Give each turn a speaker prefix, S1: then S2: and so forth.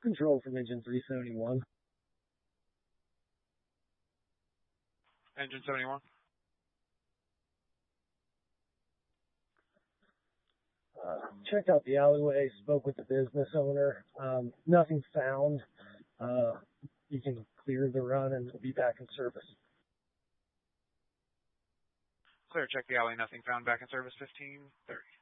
S1: Control from Engine 371.
S2: Engine 71.
S1: Checked out the alleyway, spoke with the business owner. Nothing found. You can clear the run and be back in service.
S2: Clear, check the alley, nothing found, back in service 15:30.